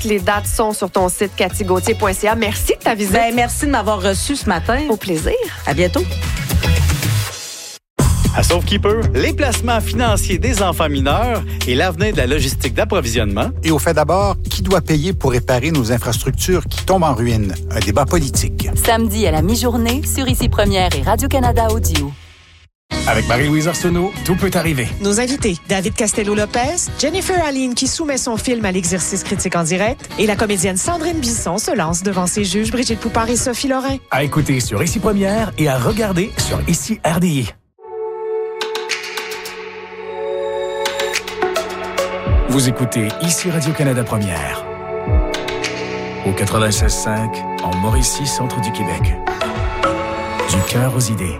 Toutes les dates sont sur ton site cathygauthier.ca. Merci de ta visite. Merci de m'avoir reçu ce matin. Au plaisir. À bientôt. À Sauf-qui-peut, les placements financiers des enfants mineurs et l'avenir de la logistique d'approvisionnement. Et au fait d'abord, qui doit payer pour réparer nos infrastructures qui tombent en ruine? Un débat politique. Samedi à la mi-journée, sur Ici Première et Radio-Canada Audio. Avec Marie-Louise Arsenault, tout peut arriver. Nos invités, David Castello-Lopez, Jennifer Aline qui soumet son film à l'exercice critique en direct et la comédienne Sandrine Bisson se lance devant ses juges Brigitte Poupard et Sophie Lorrain. À écouter sur Ici Première et à regarder sur Ici RDI. Vous écoutez Ici Radio-Canada Première. Au 96.5, en Mauricie, centre du Québec. Du cœur aux idées.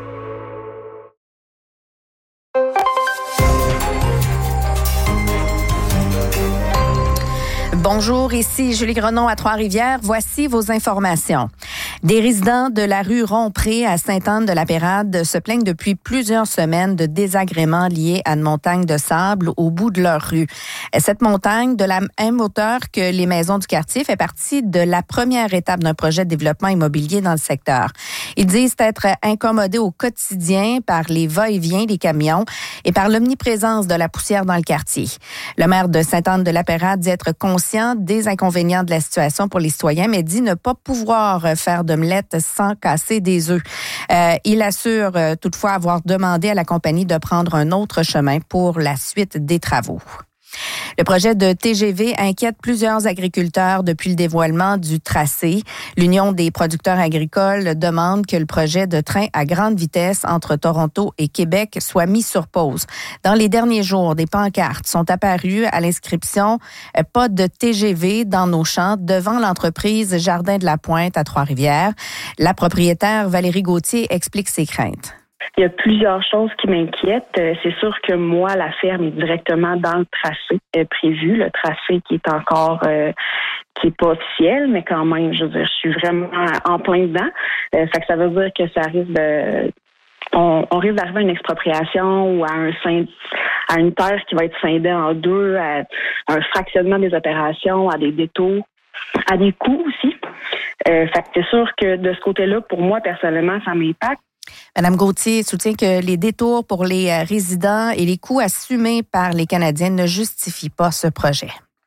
Bonjour, ici Julie Grenon à Trois-Rivières. Voici vos informations. Des résidents de la rue Rompré à Sainte-Anne-de-la-Pérade se plaignent depuis plusieurs semaines de désagréments liés à une montagne de sable au bout de leur rue. Cette montagne, de la même hauteur que les maisons du quartier, fait partie de la première étape d'un projet de développement immobilier dans le secteur. Ils disent être incommodés au quotidien par les va-et-vient des camions et par l'omniprésence de la poussière dans le quartier. Le maire de Sainte-Anne-de-la-Pérade dit être conscient des inconvénients de la situation pour les citoyens, mais dit ne pas pouvoir faire d'omelette sans casser des œufs. Il assure toutefois avoir demandé à la compagnie de prendre un autre chemin pour la suite des travaux. Le projet de TGV inquiète plusieurs agriculteurs depuis le dévoilement du tracé. L'Union des producteurs agricoles demande que le projet de train à grande vitesse entre Toronto et Québec soit mis sur pause. Dans les derniers jours, des pancartes sont apparues à l'inscription « Pas de TGV dans nos champs » devant l'entreprise Jardin de la Pointe à Trois-Rivières. La propriétaire Valérie Gauthier explique ses craintes. Il y a plusieurs choses qui m'inquiètent. C'est sûr que moi, la ferme est directement dans le tracé prévu, le tracé qui est encore qui est pas officiel, mais quand même, je veux dire, je suis vraiment en plein dedans. Fait que ça veut dire que ça risque de on risque d'arriver à une expropriation ou à une terre qui va être scindée en deux, à un fractionnement des opérations, à des détours, à des coûts aussi. Fait que c'est sûr que de ce côté-là, pour moi, personnellement, ça m'impacte. Madame Gauthier soutient que les détours pour les résidents et les coûts assumés par les Canadiens ne justifient pas ce projet.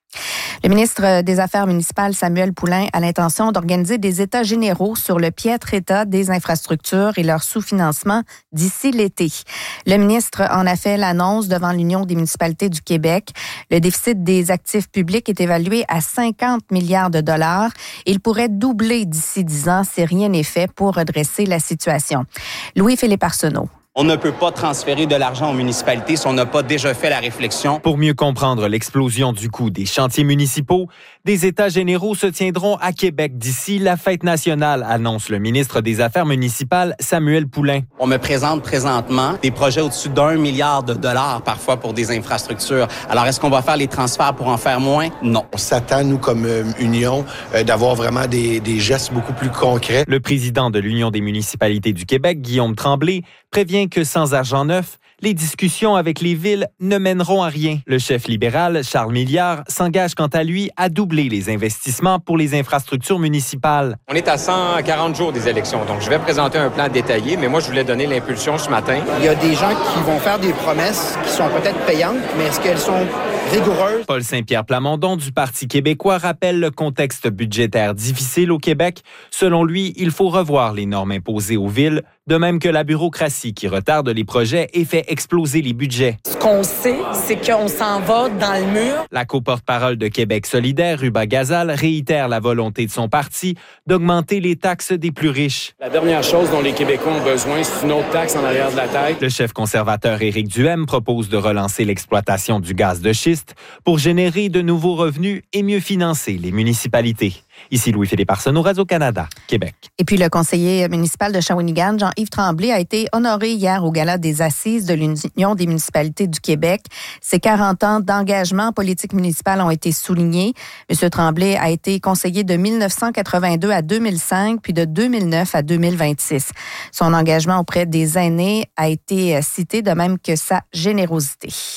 Le ministre des Affaires municipales, Samuel Poulin, a l'intention d'organiser des états généraux sur le piètre état des infrastructures et leur sous-financement d'ici l'été. Le ministre en a fait l'annonce devant l'Union des municipalités du Québec. Le déficit des actifs publics est évalué à 50 milliards de dollars. Il pourrait doubler d'ici 10 ans si rien n'est fait pour redresser la situation. Louis-Philippe Arsenault. On ne peut pas transférer de l'argent aux municipalités si on n'a pas déjà fait la réflexion. Pour mieux comprendre l'explosion du coût des chantiers municipaux, des États généraux se tiendront à Québec d'ici la fête nationale, annonce le ministre des Affaires municipales, Samuel Poulin. On me présente présentement des projets au-dessus d'1 milliard de dollars parfois pour des infrastructures. Alors, est-ce qu'on va faire les transferts pour en faire moins? Non. On s'attend, nous, comme Union, d'avoir vraiment des gestes beaucoup plus concrets. Le président de l'Union des municipalités du Québec, Guillaume Tremblay, prévient que sans argent neuf, les discussions avec les villes ne mèneront à rien. Le chef libéral, Charles Milliard, s'engage quant à lui à doubler les investissements pour les infrastructures municipales. On est à 140 jours des élections, donc je vais présenter un plan détaillé, mais moi, je voulais donner l'impulsion ce matin. Il y a des gens qui vont faire des promesses qui sont peut-être payantes, mais est-ce qu'elles sont rigoureuses? Paul Saint-Pierre Plamondon du Parti québécois rappelle le contexte budgétaire difficile au Québec. Selon lui, il faut revoir les normes imposées aux villes, de même que la bureaucratie qui retarde les projets et fait exploser les budgets. Ce qu'on sait, c'est qu'on s'en va dans le mur. La co-porte-parole de Québec solidaire, Ruba Gazal, réitère la volonté de son parti d'augmenter les taxes des plus riches. La dernière chose dont les Québécois ont besoin, c'est une autre taxe en arrière de la tête. Le chef conservateur Éric Duhaime propose de relancer l'exploitation du gaz de schiste pour générer de nouveaux revenus et mieux financer les municipalités. Ici Louis-Philippe Arsenault, Radio-Canada, Québec. Et puis le conseiller municipal de Shawinigan, Jean-Yves Tremblay, a été honoré hier au Gala des Assises de l'Union des municipalités du Québec. Ses 40 ans d'engagement en politique municipale ont été soulignés. M. Tremblay a été conseiller de 1982 à 2005, puis de 2009 à 2026. Son engagement auprès des aînés a été cité, de même que sa générosité.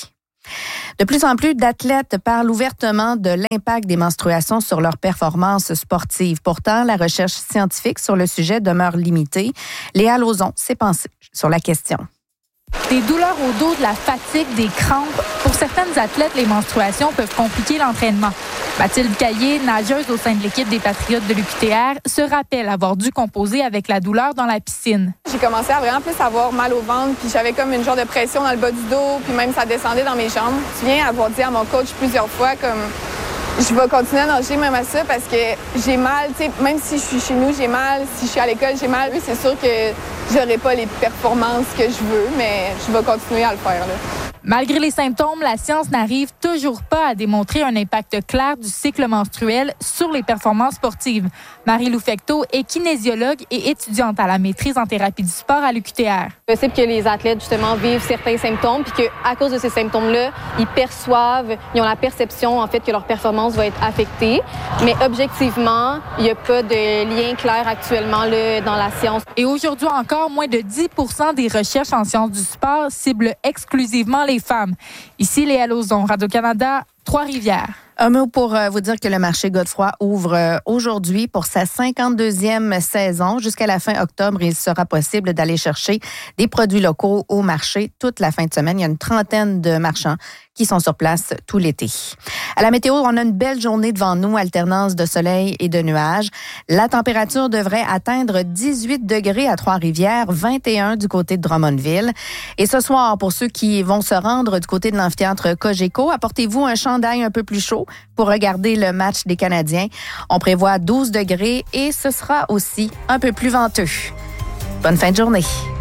De plus en plus d'athlètes parlent ouvertement de l'impact des menstruations sur leur performance sportive. Pourtant, la recherche scientifique sur le sujet demeure limitée. Léa Lauzon s'est penchée sur la question. Des douleurs au dos, de la fatigue, des crampes. Pour certaines athlètes, les menstruations peuvent compliquer l'entraînement. Mathilde Caillé, nageuse au sein de l'équipe des Patriotes de l'UQTR, se rappelle avoir dû composer avec la douleur dans la piscine. J'ai commencé à vraiment plus avoir mal au ventre, puis j'avais comme une genre de pression dans le bas du dos, puis même ça descendait dans mes jambes. Je viens avoir dit à mon coach plusieurs fois comme je vais continuer à nager même à ça parce que j'ai mal, tu sais, même si je suis chez nous, j'ai mal, si je suis à l'école, j'ai mal. Oui, c'est sûr que j'aurai pas les performances que je veux, mais je vais continuer à le faire, là. Malgré les symptômes, la science n'arrive toujours pas à démontrer un impact clair du cycle menstruel sur les performances sportives. Marie-Lou Fecteau est kinésiologue et étudiante à la maîtrise en thérapie du sport à l'UQTR. C'est possible que les athlètes, justement, vivent certains symptômes puis qu'à cause de ces symptômes-là, ils ont la perception, en fait, que leur performance va être affectée. Mais objectivement, il n'y a pas de lien clair actuellement là, dans la science. Et aujourd'hui encore, moins de 10% des recherches en sciences du sport ciblent exclusivement les femmes. Ici, Léa Lauzon, Radio-Canada, Trois-Rivières. Un mot pour vous dire que le marché Godefroy ouvre aujourd'hui pour sa 52e saison. Jusqu'à la fin octobre, il sera possible d'aller chercher des produits locaux au marché toute la fin de semaine. Il y a une trentaine de marchands qui sont sur place tout l'été. À la météo, on a une belle journée devant nous, alternance de soleil et de nuages. La température devrait atteindre 18 degrés à Trois-Rivières, 21 du côté de Drummondville. Et ce soir, pour ceux qui vont se rendre du côté de l'amphithéâtre Cogeco, apportez-vous un chandail un peu plus chaud pour regarder le match des Canadiens. On prévoit 12 degrés et ce sera aussi un peu plus venteux. Bonne fin de journée.